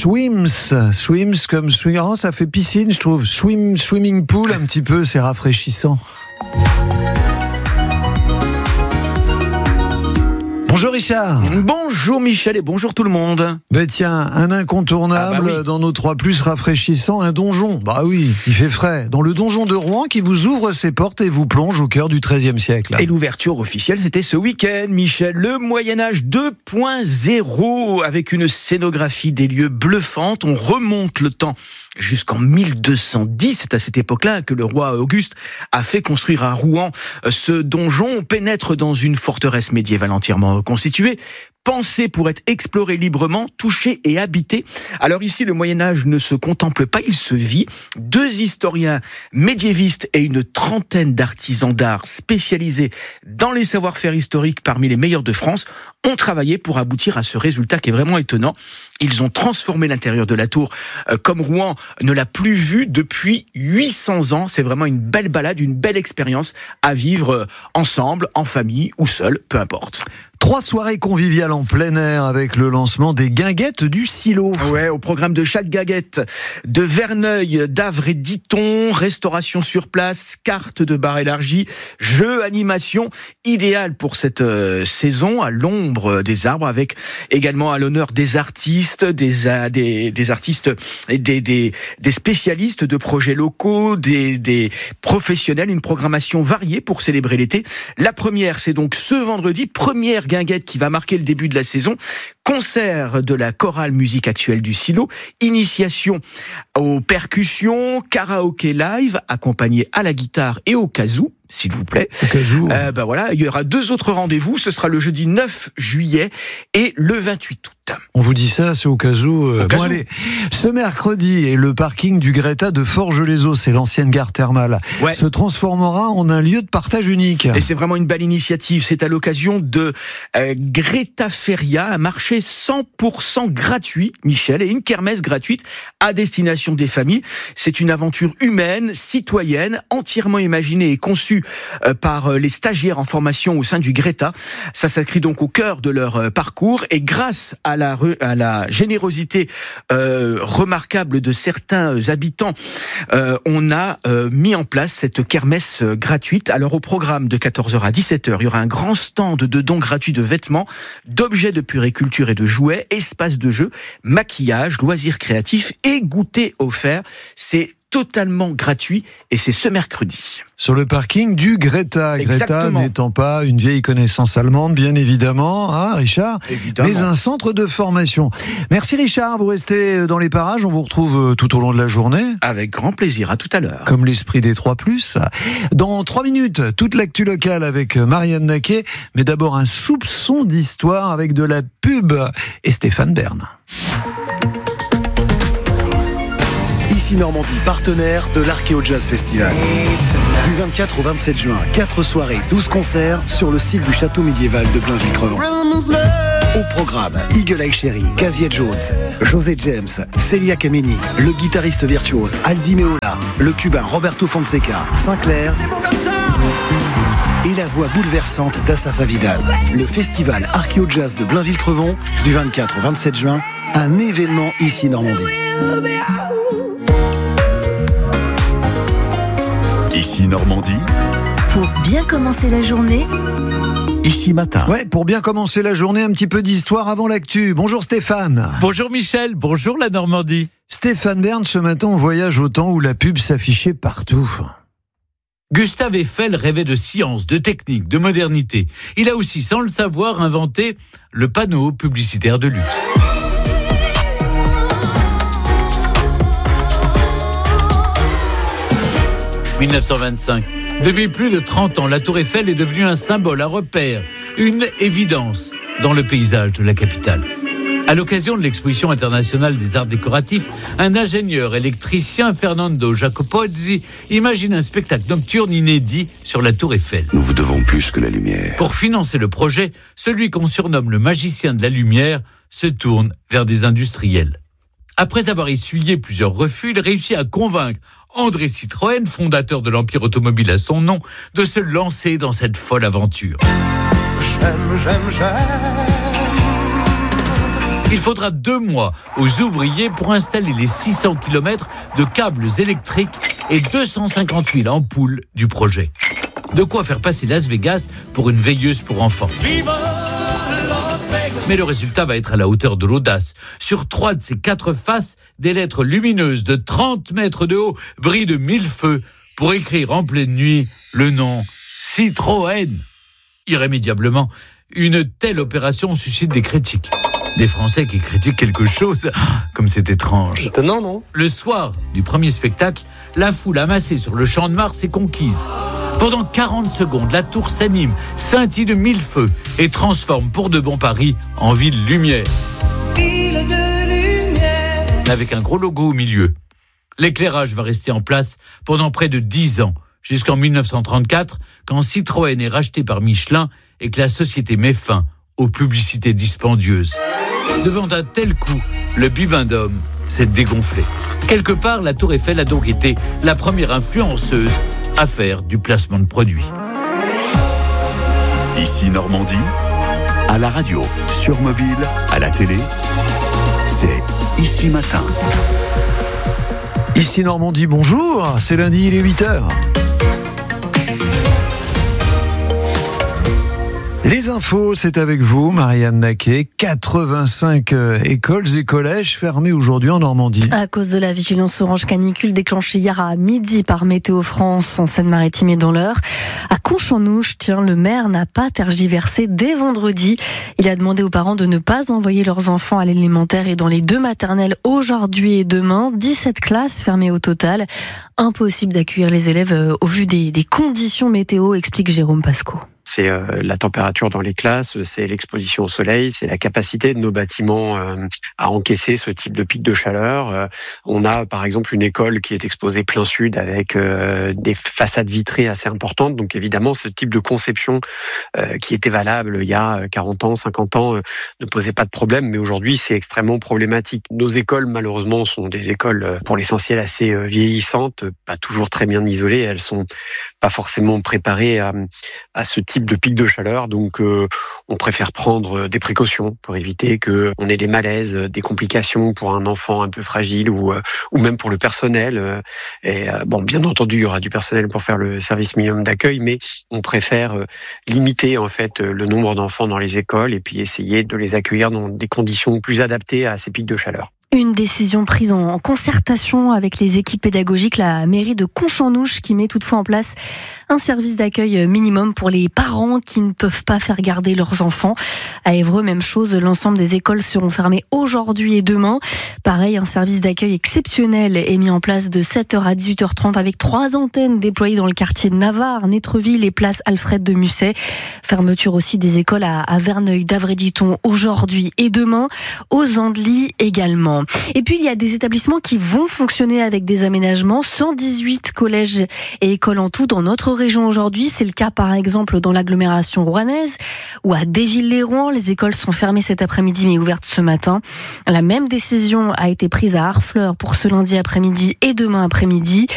Swims comme swing. Oh, ça fait piscine, je trouve. Swimming pool, un petit peu, c'est rafraîchissant. Bonjour Richard. Bonjour Michel et bonjour tout le monde. Ben tiens, un incontournable dans nos 3+, rafraîchissant, un donjon. Bah oui, il fait frais. Dans le donjon de Rouen qui vous ouvre ses portes et vous plonge au cœur du XIIIe siècle. Et l'ouverture officielle, c'était ce week-end, Michel. Le Moyen-Âge 2.0 avec une scénographie des lieux bluffante. On remonte le temps jusqu'en 1210. C'est à cette époque-là que le roi Auguste a fait construire à Rouen ce donjon. On pénètre dans une forteresse médiévale entièrement reconstituée, pensée pour être explorée librement, touchée et habitée. Alors ici, le Moyen-Âge ne se contemple pas, il se vit. 2 historiens médiévistes et une trentaine d'artisans d'art spécialisés dans les savoir-faire historiques parmi les meilleurs de France ont travaillé pour aboutir à ce résultat qui est vraiment étonnant. Ils ont transformé l'intérieur de la tour comme Rouen ne l'a plus vu depuis 800 ans. C'est vraiment une belle balade, une belle expérience à vivre ensemble, en famille ou seul, peu importe. 3 soirées conviviales en plein air avec le lancement des guinguettes du Silo. Ouais, au programme de chaque guinguette de Verneuil, d'Avre et d'Iton, restauration sur place, carte de bar élargie, jeux, animation, idéal pour cette saison à l'ombre des arbres, avec également à l'honneur des artistes, des artistes, des spécialistes de projets locaux, des professionnels, une programmation variée pour célébrer l'été. La première, c'est donc ce vendredi, première guinguette qui va marquer le début de la saison. Concert de la chorale musique actuelle du Silo, initiation aux percussions, karaoké live, accompagné à la guitare et au kazoo, s'il vous plaît. Au kazoo. Voilà, il y aura 2 autres rendez-vous, ce sera le jeudi 9 juillet et le 28 août. On vous dit ça, c'est au kazoo. Bon, allez, ce mercredi, et le parking du Greta de Forges-les-Eaux, c'est l'ancienne gare thermale, se transformera en un lieu de partage unique. Et c'est vraiment une belle initiative. C'est à l'occasion de Greta Feria, un marché 100% gratuit, Michel, et une kermesse gratuite à destination des familles. C'est une aventure humaine, citoyenne, entièrement imaginée et conçue par les stagiaires en formation au sein du Greta. Ça s'inscrit donc au cœur de leur parcours, et grâce à la générosité remarquable de certains habitants, on a mis en place cette kermesse gratuite. Alors au programme de 14h à 17h, il y aura un grand stand de dons gratuits de vêtements, d'objets de puériculture et de jouets, espace de jeu, maquillage, loisirs créatifs et goûter offert. C'est totalement gratuit et c'est ce mercredi. Sur le parking du Greta. Greta n'étant pas une vieille connaissance allemande, bien évidemment, hein, Richard, mais un centre de formation. Merci Richard, vous restez dans les parages, on vous retrouve tout au long de la journée. Avec grand plaisir, à tout à l'heure. Comme l'esprit des 3+. Dans 3 minutes, toute l'actu locale avec Marianne Naquet, mais d'abord un soupçon d'histoire avec de la pub et Stéphane Bern. Ici Normandie, partenaire de l'Arkeo Jazz Festival. Du 24 au 27 juin, 4 soirées, 12 concerts sur le site du château médiéval de Blainville-Crevant. Au programme, Eagle Eye Cherry, Casia Jones, José James, Celia Kameni, le guitariste virtuose Aldi Meola, le cubain Roberto Fonseca, Sinclair et la voix bouleversante d'Assafa Vidal. Le festival Arkeo Jazz de Blainville-Crevant, du 24 au 27 juin, un événement ici Normandie. Ici Normandie. Pour bien commencer la journée, Ici Matin. Ouais, pour bien commencer la journée, un petit peu d'histoire avant l'actu. Bonjour Stéphane. Bonjour Michel, bonjour la Normandie. Stéphane Bern, ce matin on voyage au temps où la pub s'affichait partout. Gustave Eiffel rêvait de science, de technique, de modernité. Il a aussi, sans le savoir, inventé le panneau publicitaire de luxe. « 1925. Depuis plus de 30 ans, la Tour Eiffel est devenue un symbole, un repère, une évidence dans le paysage de la capitale. À l'occasion de l'exposition internationale des arts décoratifs, un ingénieur électricien, Fernando Jacopozzi, imagine un spectacle nocturne inédit sur la Tour Eiffel. Nous vous devons plus que la lumière. Pour financer le projet, celui qu'on surnomme le magicien de la lumière se tourne vers des industriels. Après avoir essuyé plusieurs refus, il réussit à convaincre André Citroën, fondateur de l'Empire automobile à son nom, de se lancer dans cette folle aventure. J'aime Il faudra 2 mois aux ouvriers pour installer les 600 km de câbles électriques et 250 000 ampoules du projet. De quoi faire passer Las Vegas pour une veilleuse pour enfants. Mais le résultat va être à la hauteur de l'audace. Sur 3 de ces 4 faces, des lettres lumineuses de 30 mètres de haut brillent de 1000 feux pour écrire en pleine nuit le nom Citroën. Irrémédiablement, une telle opération suscite des critiques. Des Français qui critiquent quelque chose, comme c'est étrange. Étonnant, non ? Le soir du premier spectacle, la foule amassée sur le Champ de Mars est conquise. Pendant 40 secondes, la tour s'anime, scintille de 1000 feux et transforme pour de bon Paris en ville lumière. Ville de lumière. Avec un gros logo au milieu. L'éclairage va rester en place pendant près de 10 ans, jusqu'en 1934, quand Citroën est racheté par Michelin et que la société met fin aux publicités dispendieuses. Devant un tel coup, le bibendum s'est dégonflé. Quelque part, la Tour Eiffel a donc été la première influenceuse à faire du placement de produits. Ici Normandie, à la radio, sur mobile, à la télé, c'est Ici Matin. Ici Normandie, bonjour, c'est lundi, il est 8h. Les infos, c'est avec vous, Marianne Naquet. 85 écoles et collèges fermés aujourd'hui en Normandie. À cause de la vigilance orange canicule déclenchée hier à midi par Météo France en Seine-Maritime et dans l'Eure. À Conches-en-Ouche, le maire n'a pas tergiversé dès vendredi. Il a demandé aux parents de ne pas envoyer leurs enfants à l'élémentaire et dans les 2 maternelles aujourd'hui et demain. 17 classes fermées au total. Impossible d'accueillir les élèves au vu des conditions météo, explique Jérôme Pasco. C'est la température dans les classes, c'est l'exposition au soleil, c'est la capacité de nos bâtiments à encaisser ce type de pic de chaleur. On a par exemple une école qui est exposée plein sud avec des façades vitrées assez importantes. Donc évidemment, ce type de conception qui était valable il y a 40 ans, 50 ans ne posait pas de problème. Mais aujourd'hui, c'est extrêmement problématique. Nos écoles, malheureusement, sont des écoles pour l'essentiel assez vieillissantes, pas toujours très bien isolées. Elles sont pas forcément préparées à ce type de pic de chaleur, donc on préfère prendre des précautions pour éviter qu'on ait des malaises, des complications pour un enfant un peu fragile ou même pour le personnel. Et bon, bien entendu, il y aura du personnel pour faire le service minimum d'accueil, mais on préfère limiter en fait le nombre d'enfants dans les écoles et puis essayer de les accueillir dans des conditions plus adaptées à ces pics de chaleur. Une décision prise en concertation avec les équipes pédagogiques, la mairie de Conches-en-Ouche qui met toutefois en place un service d'accueil minimum pour les parents qui ne peuvent pas faire garder leurs enfants. À Évreux, même chose, l'ensemble des écoles seront fermées aujourd'hui et demain. Pareil, un service d'accueil exceptionnel est mis en place de 7h à 18h30 avec 3 antennes déployées dans le quartier de Navarre, Nétreville et place Alfred de Musset. Fermeture aussi des écoles à Verneuil, d'Avray-Diton aujourd'hui et demain, aux Andelys également. Et puis il y a des établissements qui vont fonctionner avec des aménagements, 118 collèges et écoles en tout dans notre région aujourd'hui. C'est le cas par exemple dans l'agglomération rouennaise ou à Déville-les-Rouen. Les écoles sont fermées cet après-midi mais ouvertes ce matin. La même décision a été prise à Harfleur pour ce lundi après-midi et demain après-midi.